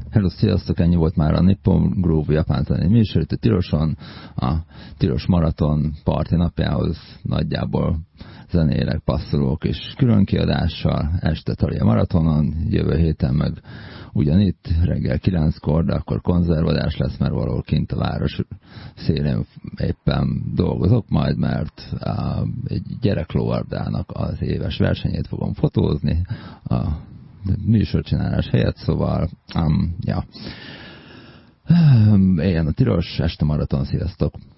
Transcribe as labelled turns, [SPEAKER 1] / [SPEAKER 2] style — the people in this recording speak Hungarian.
[SPEAKER 1] Hello, sziasztok, ennyi volt már a Nippon Groove japán zenei műsor itt a Tiroson, a Tiros Maraton parti napjához nagyjából zenélek, passzolók és külön kiadással, este Thalia Maratonon, jövő héten meg ugyanitt, reggel 9-kor, de akkor konzervadás lesz, mert valahol kint a város szélén éppen dolgozok majd, mert egy gyereklóardának az éves versenyét fogom fotózni, a műsorcsinálás helyett, szóval ja. Éljen a Tiros, este maraton, sziasztok!